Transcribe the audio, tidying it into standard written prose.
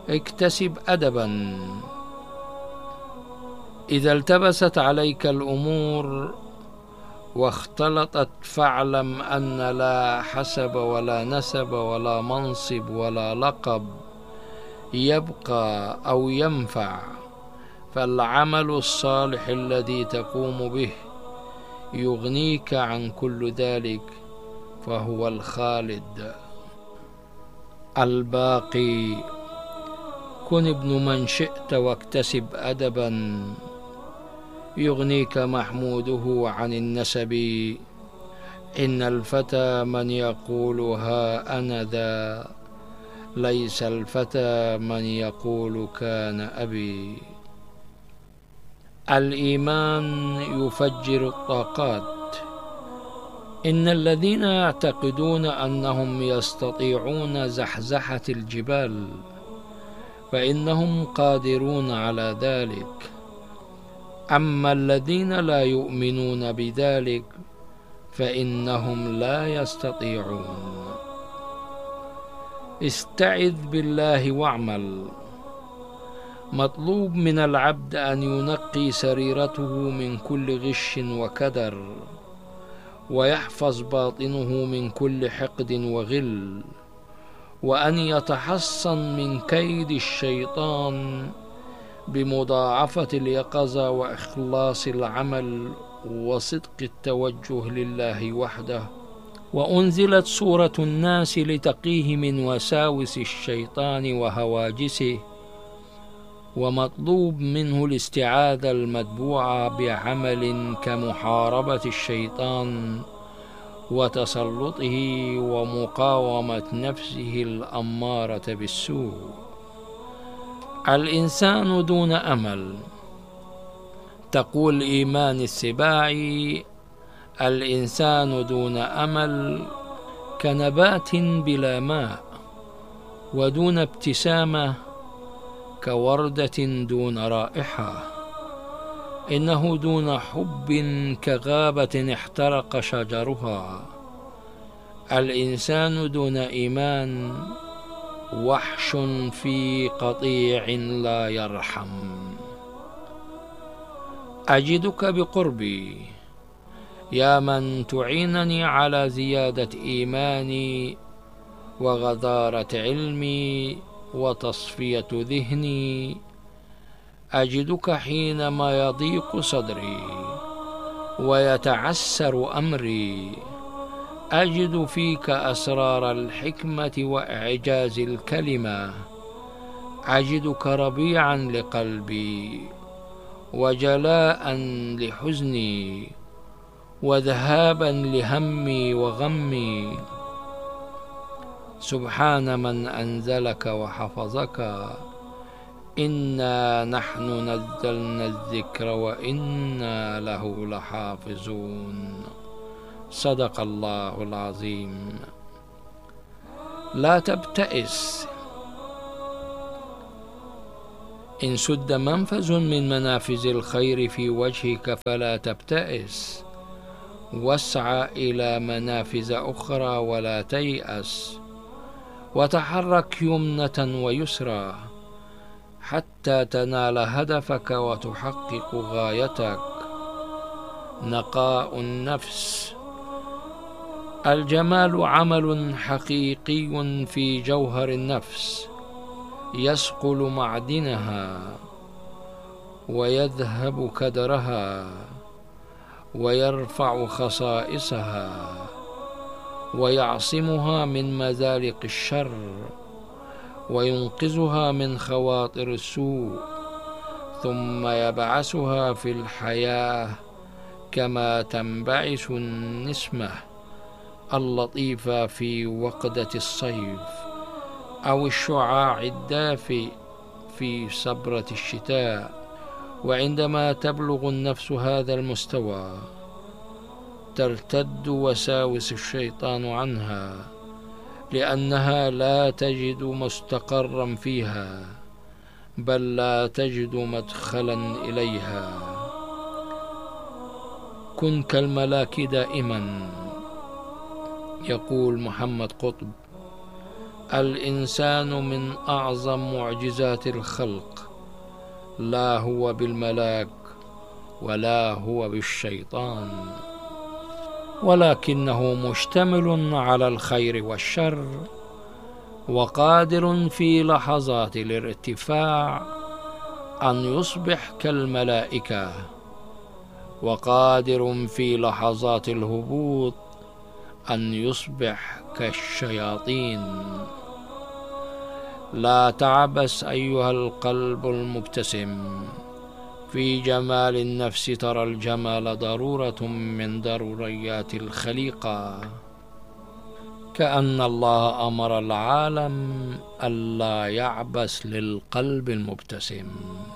اكتسب أدبا. إذا التبست عليك الأمور واختلطت فاعلم أن لا حسب ولا نسب ولا منصب ولا لقب يبقى أو ينفع، فالعمل الصالح الذي تقوم به يغنيك عن كل ذلك، فهو الخالد الباقي. كن ابن من شئت واكتسب أدبا، يغنيك محموده عن النسب. إن الفتى من يقول ها أنا ذا، ليس الفتى من يقول كان أبي. الإيمان يفجر الطاقات. إن الذين يعتقدون أنهم يستطيعون زحزحة الجبال فإنهم قادرون على ذلك، أما الذين لا يؤمنون بذلك فإنهم لا يستطيعون. استعذ بالله واعمل. مطلوب من العبد أن ينقي سريرته من كل غش وكدر، ويحفظ باطنه من كل حقد وغل، وأن يتحصن من كيد الشيطان بمضاعفة اليقظة وإخلاص العمل وصدق التوجه لله وحده. وأنزلت سورة الناس لتقيه من وساوس الشيطان وهواجسه، ومطلوب منه الاستعاذة المتبوعة بعمل كمحاربة الشيطان وتسلطه ومقاومة نفسه الأمارة بالسوء. الإنسان دون أمل. تقول إيمان السباعي: الإنسان دون أمل كنبات بلا ماء، ودون ابتسامة كوردة دون رائحة. إنه دون حب كغابة احترق شجرها. الإنسان دون إيمان وحش في قطيع لا يرحم. أجدك بقربي يا من تعينني على زيادة إيماني وغزارة علمي وتصفية ذهني. أجدك حينما يضيق صدري ويتعسر أمري. أجد فيك أسرار الحكمة وإعجاز الكلمة. أجدك ربيعا لقلبي وجلاء لحزني وذهابا لهمي وغمي. سبحان من أنزلك وحفظك. إنا نحن نزلنا الذكر وإنا له لحافظون. صدق الله العظيم. لا تبتئس. إن سد منفذ من منافذ الخير في وجهك فلا تبتئس، واسعى إلى منافذ أخرى ولا تيأس، وتحرك يمنة ويسرى حتى تنال هدفك وتحقق غايتك. نقاء النفس. الجمال عمل حقيقي في جوهر النفس، يصقل معدنها ويذهب كدرها ويرفع خصائصها ويعصمها من مزالق الشر وينقذها من خواطر السوء، ثم يبعثها في الحياة كما تنبعث النسمة اللطيفة في وقدة الصيف، أو الشعاع الدافئ في صبرة الشتاء. وعندما تبلغ النفس هذا المستوى ترتد وساوس الشيطان عنها، لأنها لا تجد مستقرا فيها، بل لا تجد مدخلا إليها. كن كالملاك دائما. يقول محمد قطب: الإنسان من أعظم معجزات الخلق، لا هو بالملاك ولا هو بالشيطان، ولكنه مشتمل على الخير والشر، وقادر في لحظات الارتفاع أن يصبح كالملائكة، وقادر في لحظات الهبوط أن يصبح كالشياطين. لا تعبس أيها القلب المبتسم، في جمال النفس ترى الجمال ضرورة من ضروريات الخليقة، كأن الله أمر العالم ألا يعبس للقلب المبتسم.